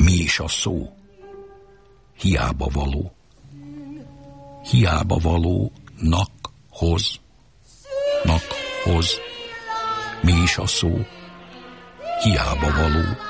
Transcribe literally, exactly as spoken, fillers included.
Mi is a szó? Hiába való. Hiába való, nak, hoz, nak, hoz. Mi is a szó? Hiába való.